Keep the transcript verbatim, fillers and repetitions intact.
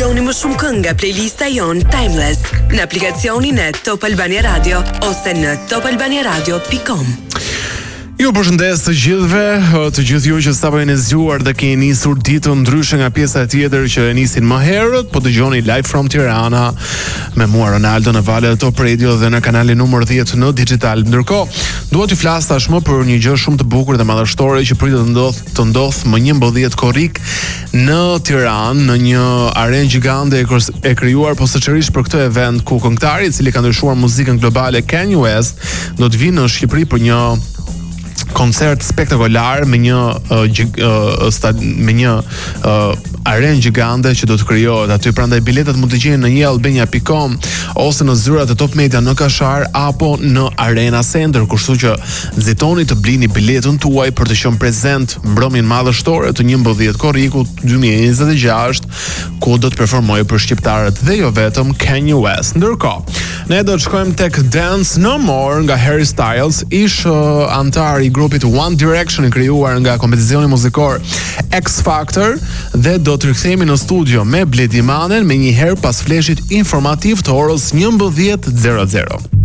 Dëgjoni më shumë këngë nga playlista jon Timeless në aplikacionin e Top Albania Radio ose në top albania radio dot com. Ju përshëndes të gjithëve, të gjithë ju që sapo jeni zgjuar dhe keni nisur ditën ndryshe nga pjesa tjetër që e nisin më herët, po dëgjoni live from Tirana me mua Ronaldo në valët e Top Radio dhe në kanalin numër dhjetë në digital. Ndërkohë, dua t'ju flas tashmë për një gjë shumë të bukur dhe madhështore që pritet të ndodh të ndodh më njëmbëdhjetë korrik në Tiranë, në një arenë gjigande e krijuar posaçërisht për këtë event ku këngëtari i cili ka ndryshuar muzikën globale Kanye West do të vinë në Shqipëri për një koncert spektakolar me një uh, gjig, uh, sta, me një uh, arenë gjigande që do të krijohet aty. Prandaj biletat mund të gjeni në je albania dot com ose në zyrat e Top Media në Kashar apo në Arena Center, kështu që nxitoni të blini biletën tuaj për të qenë prezent mbrëmjen madhështore të njëmbëdhjetë korrikut dy mijë e njëzet e gjashtë, ku do të performojë për shqiptarët dhe jo vetëm Kanye West. Ndërkohë, ne do të shkojmë tek Dance No More nga Harry Styles, ish uh, antar i grupit One Direction i krijuar nga kompeticioni muzikor X Factor, dhe do të rikthehemi në studio me Bledi Manen me një herë pas fleshit informativ të orës njëmbëdhjetë e zero zero.